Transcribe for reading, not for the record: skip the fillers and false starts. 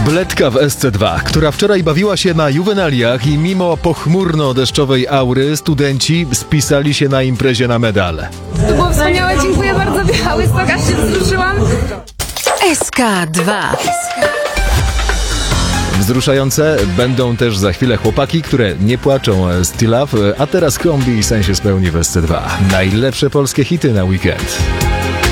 Bledka w SC2, która wczoraj bawiła się na juwenaliach i mimo pochmurno-deszczowej aury studenci spisali się na imprezie na medale. To było wspaniałe, dziękuję bardzo, Białystok, aż się wzruszyłam. SK2. Wzruszające będą też za chwilę chłopaki, które nie płaczą Still Love, a teraz kombi i sen się spełni w SC2. Najlepsze polskie hity na weekend.